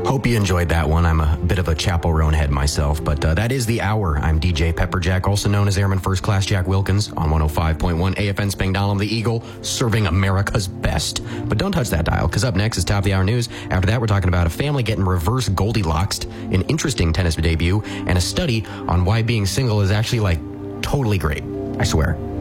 Hope you enjoyed that one. I'm a bit of a Chappell Roan head myself, but that is the hour. I'm DJ Pepperjack, also known as Airman First Class Jack Wilkins, on 105.1 AFN Spangdahlem, the Eagle, serving America's best. But don't touch that dial, because up next is Top of the Hour News. After that, we're talking about a family getting reverse Goldilocks, an interesting tennis debut, and a study on why being single is actually, totally great. I swear.